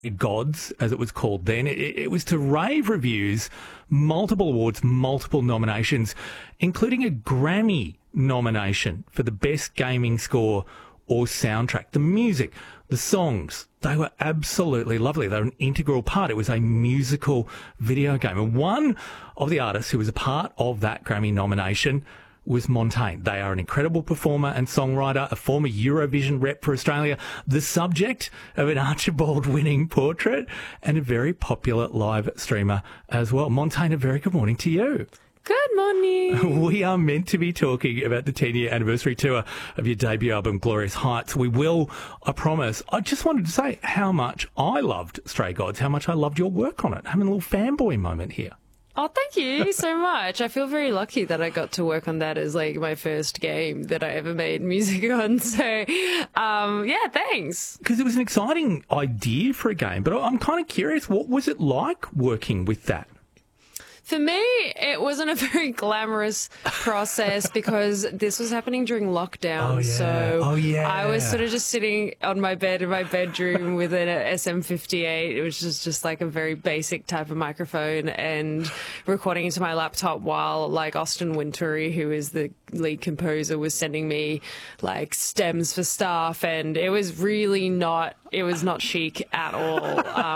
Gods, as it was called then. It was to rave reviews, multiple awards, multiple nominations, including a Grammy nomination for the best gaming score or soundtrack. The music, the songs, they were absolutely lovely. They were an integral part. It was a musical video game. And one of the artists who was a part of that Grammy nomination was Montaigne. They are an incredible performer and songwriter, a former Eurovision rep for Australia, the subject of an Archibald-winning portrait, and a very popular live streamer as well. Montaigne, a very good morning to you. Good morning. We are meant to be talking about the 10-year anniversary tour of your debut album, Glorious Heights. We will, I promise. I just wanted to say how much I loved Stray Gods, how much I loved your work on it. Having a little fanboy moment here. Oh, thank you so much. I feel very lucky that I got to work on that as like my first game that I ever made music on. So, yeah, thanks. Because it was an exciting idea for a game, but I'm kind of curious, what was it like working with that? For me, it wasn't a very glamorous process because this was happening during lockdown. Oh, yeah. So I was sort of just sitting on my bed in my bedroom with an SM58, which is just like a very basic type of microphone, and recording into my laptop while like Austin Wintory, who is the lead composer, was sending me like stems for stuff, and it was really not chic at all.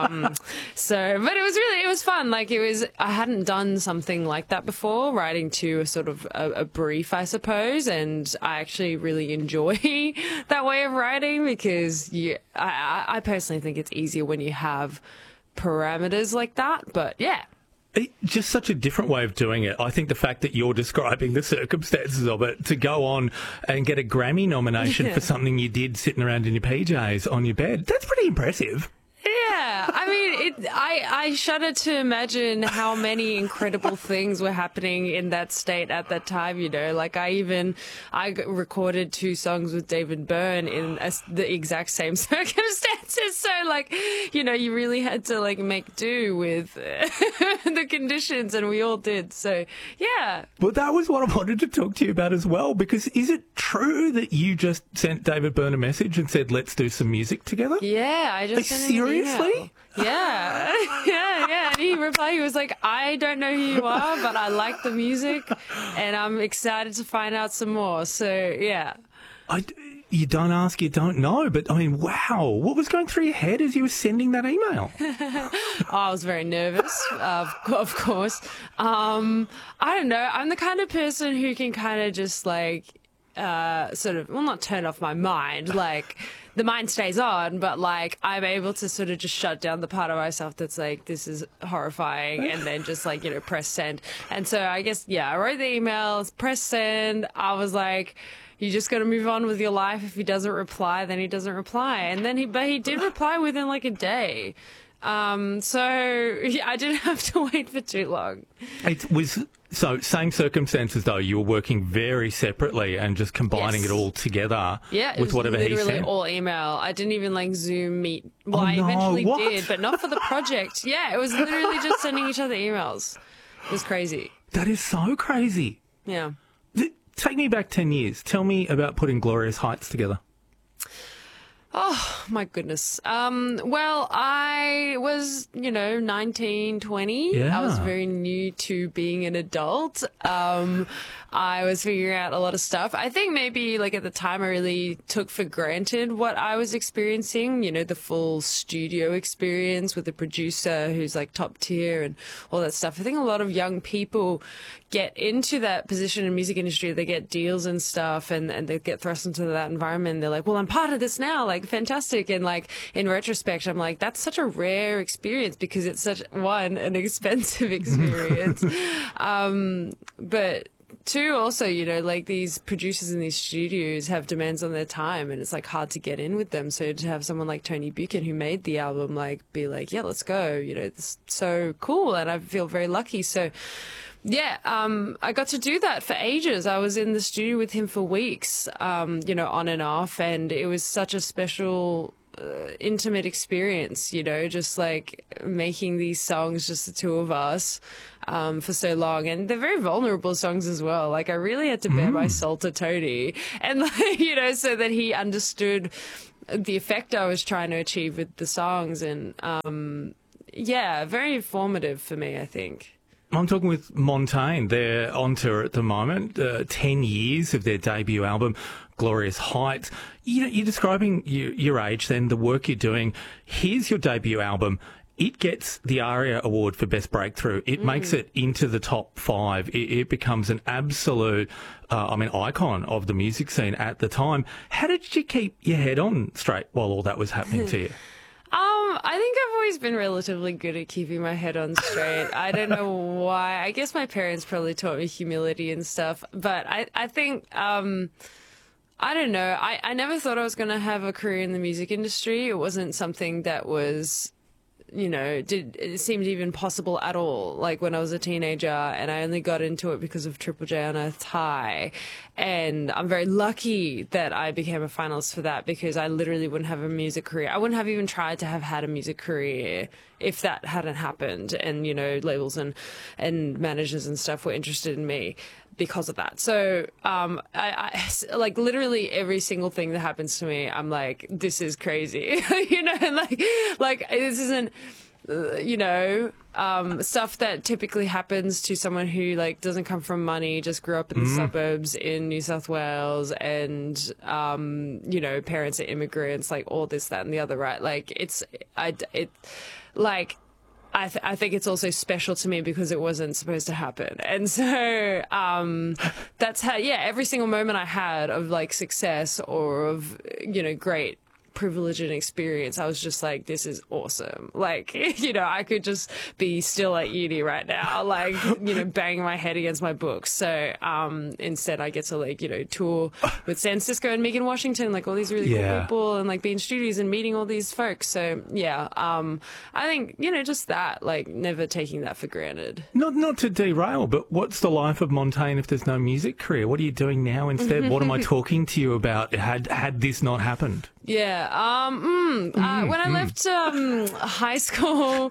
But it was fun. Like I hadn't done something like that before, writing to a sort of a brief, I suppose, and I actually really enjoy that way of writing because I personally think it's easier when you have parameters like that. But yeah. Just such a different way of doing it. I think the fact that you're describing the circumstances of it, to go on and get a Grammy nomination for something you did sitting around in your PJs on your bed, that's pretty impressive. Yeah, I mean, I shudder to imagine how many incredible things were happening in that state at that time, you know. Like, I recorded 2 songs with David Byrne in the exact same circumstances. So, like, you know, you really had to, like, make do with the conditions, and we all did. So, yeah. Well, that was what I wanted to talk to you about as well, because is it true that you just sent David Byrne a message and said, let's do some music together? Yeah, I just sent him seriously? Yeah. Yeah. And he replied, he was like, I don't know who you are, but I like the music and I'm excited to find out some more. So, yeah. You don't ask, you don't know. But, I mean, wow. What was going through your head as you were sending that email? I was very nervous, of course. I don't know. I'm the kind of person who can kind of just, like, not turn off my mind. Like, the mind stays on, but like I'm able to sort of just shut down the part of myself that's like, this is horrifying, and then just like, you know, press send. And so I guess, yeah, I wrote the emails, press send. I was like, you just got to move on with your life. If he doesn't reply, then he doesn't reply. And then he did reply within like a day. So yeah, I didn't have to wait for too long. So same circumstances though, you were working very separately and just combining it all together with whatever he said? Yeah, it was literally all email. I didn't even like Zoom meet. Well, I eventually did, but not for the project. Yeah, it was literally just sending each other emails. It was crazy. That is so crazy. Yeah. Take me back 10 years. Tell me about putting Glorious Heights together. Oh, my goodness. Well, I was, 19, 20. Yeah. I was very new to being an adult. I was figuring out a lot of stuff. I think maybe like at the time I really took for granted what I was experiencing, the full studio experience with a producer who's like top tier and all that stuff. I think a lot of young people get into that position in the music industry. They get deals and stuff and they get thrust into that environment. They're like, well, I'm part of this now, like fantastic. And like in retrospect, I'm like, that's such a rare experience because it's an expensive experience. But two, also, like these producers in these studios have demands on their time and it's like hard to get in with them. So to have someone like Tony Buchan who made the album, like be like, yeah, let's go, it's so cool. And I feel very lucky. So yeah, I got to do that for ages. I was in the studio with him for weeks, on and off. And it was such a special, intimate experience, just like making these songs, just the two of us, for so long. And they're very vulnerable songs as well. Like I really had to bare my soul to Tony and like, so that he understood the effect I was trying to achieve with the songs. And yeah, very informative for me, I think. I'm talking with Montaigne. They're on tour at the moment, 10 years of their debut album, Glorious Heights. You're describing your age then, the work you're doing. Here's your debut album. It gets the ARIA Award for Best Breakthrough. It makes it into the top 5. It becomes an absolute, icon of the music scene at the time. How did you keep your head on straight while all that was happening to you? I think I've always been relatively good at keeping my head on straight. I don't know why. I guess my parents probably taught me humility and stuff. But I think, I don't know. I never thought I was going to have a career in the music industry. It wasn't something that was, it seemed even possible at all. Like when I was a teenager, and I only got into it because of Triple J Unearthed High. And I'm very lucky that I became a finalist for that, because I literally wouldn't have a music career. I wouldn't have even tried to have had a music career if that hadn't happened. And, labels and managers and stuff were interested in me because of that. So, I like literally every single thing that happens to me, I'm like, this is crazy, like this isn't, stuff that typically happens to someone who like doesn't come from money, just grew up in the suburbs in New South Wales, and parents are immigrants, like all this, that, and the other, right? Like I think it's also special to me because it wasn't supposed to happen. And so that's how, every single moment I had of like success or of, great privilege and experience, I was just like, this is awesome. Like, I could just be still at uni right now, like, banging my head against my books. So instead I get to like, tour with San Cisco and Megan Washington, like all these really cool people, and like be in studios and meeting all these folks. So I think, just that, like never taking that for granted. Not to derail, but what's the life of Montaigne if there's no music career? What are you doing now instead? What am I talking to you about had this not happened? Yeah. When I left high school,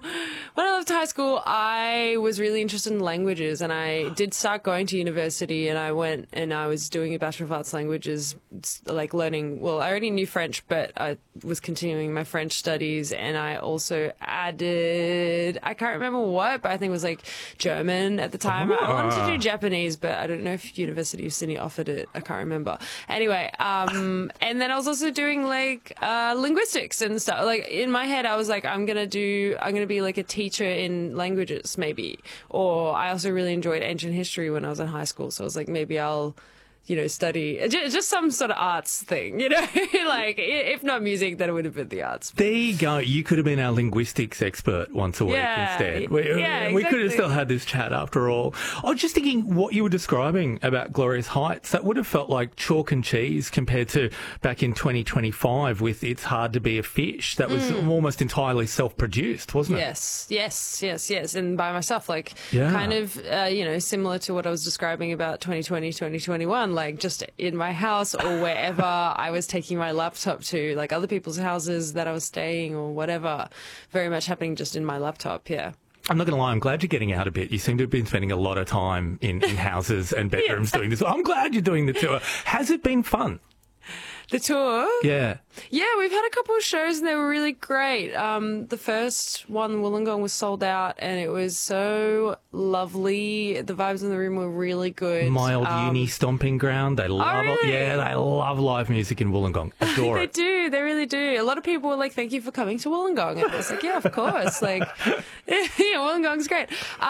I was really interested in languages, and I did start going to university, and I went and I was doing a Bachelor of Arts Languages, like learning, well, I already knew French, but I was continuing my French studies, and I also added, I can't remember what, but I think it was like German at the time. I wanted to do Japanese, but I don't know if University of Sydney offered it. I can't remember. Anyway, and then I was also doing like linguistics and stuff. Like in my head, I was like, I'm gonna be like a teacher in languages, maybe. Or I also really enjoyed ancient history when I was in high school, so I was like, maybe I'll study just some sort of arts thing, like if not music, then it would have been the arts. There you go. You could have been our linguistics expert once a week instead. We could have still had this chat after all. I was just thinking what you were describing about Glorious Heights, that would have felt like chalk and cheese compared to back in 2025 with It's Hard to Be a Fish. That was almost entirely self-produced, wasn't it? Yes. And by myself, like kind of, similar to what I was describing about 2020, 2021. Like just in my house or wherever I was taking my laptop to, like other people's houses that I was staying or whatever, very much happening just in my laptop. Yeah. I'm not going to lie, I'm glad you're getting out a bit. You seem to have been spending a lot of time in houses and bedrooms doing this. I'm glad you're doing the tour. Has it been fun? The tour? Yeah. Yeah, we've had a couple of shows and they were really great. The first one, Wollongong, was sold out and it was so lovely. The vibes in the room were really good. My old uni stomping ground. They love really? Yeah, they love live music in Wollongong. Adore it. They do. They really do. A lot of people were like, thank you for coming to Wollongong. And I was like, yeah, of course. Like, Wollongong's great.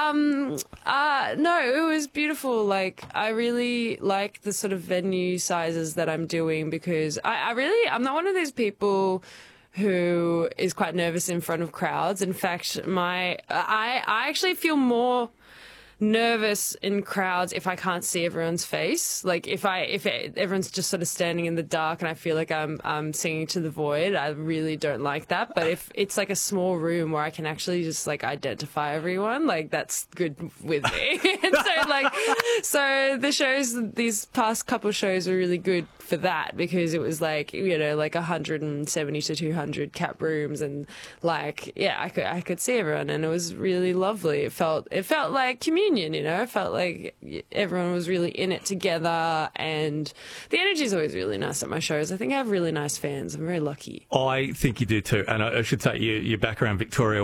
No, it was beautiful. Like, I really like the sort of venue sizes that I'm doing because I'm not one of those people who is quite nervous in front of crowds. In fact, I actually feel more nervous in crowds if I can't see everyone's face. Like if everyone's just sort of standing in the dark and I feel like I'm singing to the void, I really don't like that. But if it's like a small room where I can actually just like identify everyone, like that's good with me. And so the shows, these past couple of shows were really good for that, because it was like, you know, like 170 to 200 cap rooms, and like, yeah, I could see everyone, and it was really lovely. It felt like communion, you know. It felt like everyone was really in it together, and the energy is always really nice at my shows. I think I have really nice fans. I'm very lucky. I think you do too, and I should say you're back around Victoria